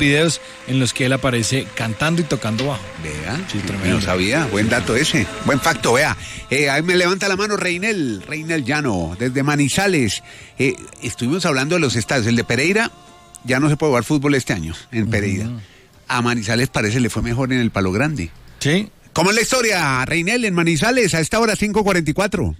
videos en los que él aparece cantando y tocando bajo. Vea, Sí, no sabía, buen dato ese, buen facto, vea. Ahí me levanta la mano Reinel Llano, desde Manizales. Estuvimos hablando de los estadios, el de Pereira, ya no se puede jugar fútbol este año, en Pereira. A Manizales parece le fue mejor en el Palo Grande. Sí. ¿Cómo es la historia, Reinel, en Manizales, a esta hora 5:44?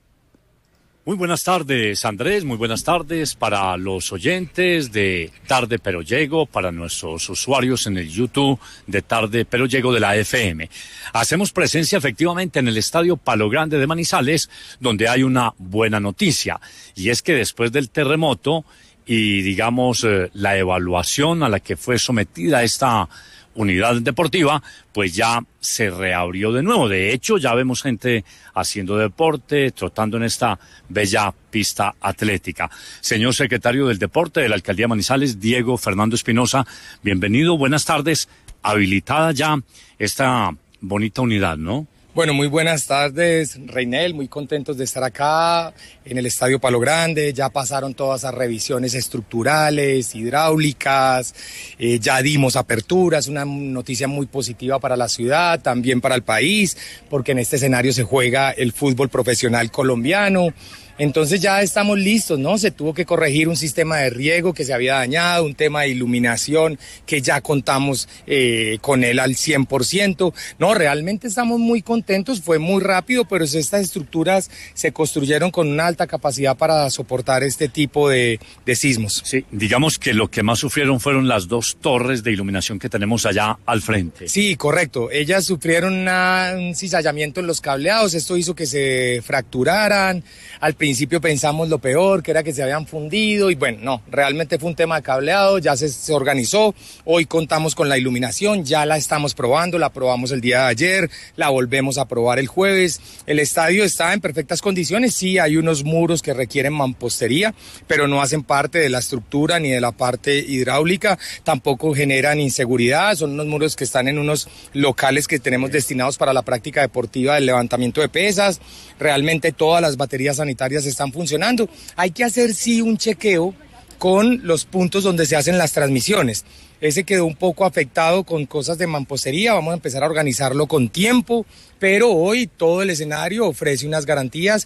Muy buenas tardes, Andrés, muy buenas tardes para los oyentes de Tarde Pero Llego, para nuestros usuarios en el YouTube de Tarde Pero Llego de la FM. Hacemos presencia efectivamente en el Estadio Palo Grande de Manizales, donde hay una buena noticia, y es que después del terremoto y digamos la evaluación a la que fue sometida esta unidad deportiva, pues ya se reabrió de nuevo. De hecho, ya vemos gente haciendo deporte, trotando en esta bella pista atlética. Señor secretario del Deporte de la Alcaldía de Manizales, Diego Fernando Espinosa, bienvenido, buenas tardes. Habilitada ya esta bonita unidad, ¿no? Bueno, muy buenas tardes, Reinel, muy contentos de estar acá en el Estadio Palo Grande. Ya pasaron todas las revisiones estructurales, hidráulicas, ya dimos aperturas, una noticia muy positiva para la ciudad, también para el país, porque en este escenario se juega el fútbol profesional colombiano. Entonces ya estamos listos, ¿no? Se tuvo que corregir un sistema de riego que se había dañado, un tema de iluminación que ya contamos con él al 100%. No, realmente estamos muy contentos, fue muy rápido, pero estas estructuras se construyeron con una alta capacidad para soportar este tipo de sismos. Sí, digamos que lo que más sufrieron fueron las dos torres de iluminación que tenemos allá al frente. Sí, correcto. Ellas sufrieron un cizallamiento en los cableados, esto hizo que se fracturaran. Al principio pensamos lo peor, que era que se habían fundido, y bueno, no, realmente fue un tema de cableado, ya se organizó. Hoy contamos con la iluminación, ya la estamos probando, la probamos el día de ayer, la volvemos a probar el jueves. El estadio está en perfectas condiciones, sí hay unos muros que requieren mampostería, pero no hacen parte de la estructura ni de la parte hidráulica, tampoco generan inseguridad, son unos muros que están en unos locales que tenemos destinados para la práctica deportiva del levantamiento de pesas. Realmente todas las baterías sanitarias están funcionando. Hay que hacer sí un chequeo con los puntos donde se hacen las transmisiones. Ese quedó un poco afectado con cosas de mampostería, vamos a empezar a organizarlo con tiempo, pero hoy todo el escenario ofrece unas garantías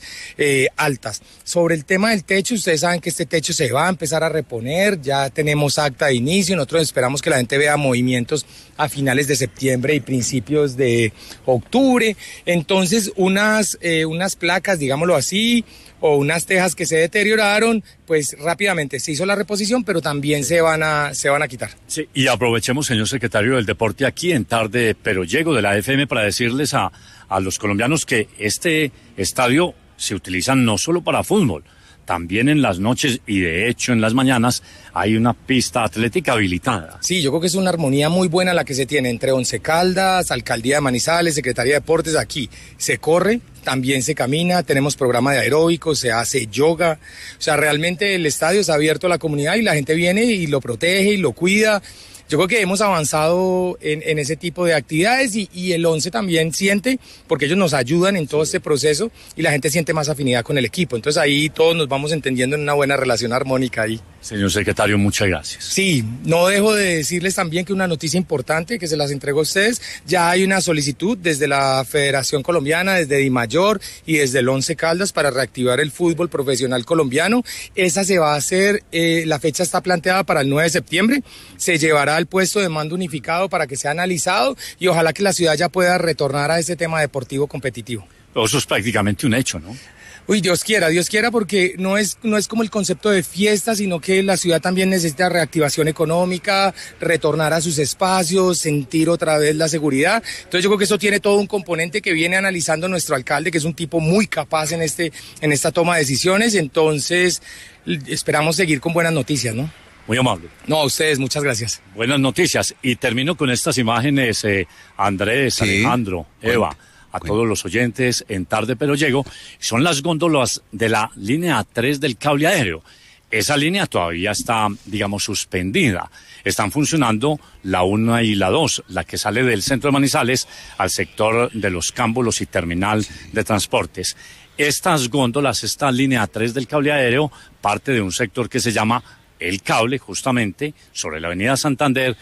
altas. Sobre el tema del techo, ustedes saben que este techo se va a empezar a reponer, ya tenemos acta de inicio, nosotros esperamos que la gente vea movimientos a finales de septiembre y principios de octubre. Entonces unas placas, digámoslo así, o unas tejas que se deterioraron, pues rápidamente se hizo la reposición, pero también se van a quitar. Sí, y aprovechemos, señor secretario del Deporte, aquí en Tarde Pero Llego de la FM para decirles a los colombianos que este estadio se utiliza no solo para fútbol, también en las noches y de hecho en las mañanas hay una pista atlética habilitada. Sí, yo creo que es una armonía muy buena la que se tiene entre Once Caldas, Alcaldía de Manizales, Secretaría de Deportes. Aquí se corre, también se camina, tenemos programa de aeróbicos, se hace yoga. O sea, realmente el estadio está abierto a la comunidad y la gente viene y lo protege y lo cuida. Yo creo que hemos avanzado en ese tipo de actividades y el 11 también siente, porque ellos nos ayudan en todo este proceso y la gente siente más afinidad con el equipo. Entonces ahí todos nos vamos entendiendo en una buena relación armónica ahí. Señor secretario, muchas gracias. Sí, no dejo de decirles también que una noticia importante que se las entrego a ustedes, ya hay una solicitud desde la Federación Colombiana, desde DIMAYOR y desde el Once Caldas para reactivar el fútbol profesional colombiano. Esa se va a hacer, la fecha está planteada para el 9 de septiembre, se llevará al puesto de mando unificado para que sea analizado y ojalá que la ciudad ya pueda retornar a ese tema deportivo competitivo. Eso es prácticamente un hecho, ¿no? Uy, Dios quiera, porque no es como el concepto de fiesta, sino que la ciudad también necesita reactivación económica, retornar a sus espacios, sentir otra vez la seguridad. Entonces yo creo que eso tiene todo un componente que viene analizando nuestro alcalde, que es un tipo muy capaz en esta toma de decisiones. Entonces esperamos seguir con buenas noticias, ¿no? Muy amable. No, a ustedes, muchas gracias. Buenas noticias. Y termino con estas imágenes, Andrés, sí. Alejandro, Eva, a todos los oyentes en Tarde Pero Llego. Son las góndolas de la línea 3 del cable aéreo. Esa línea todavía está, digamos, suspendida. Están funcionando la 1 y la 2, la que sale del centro de Manizales al sector de los Cámbulos y terminal de transportes. Estas góndolas, esta línea 3 del cable aéreo, parte de un sector que se llama El Cable, justamente, sobre la avenida Santander,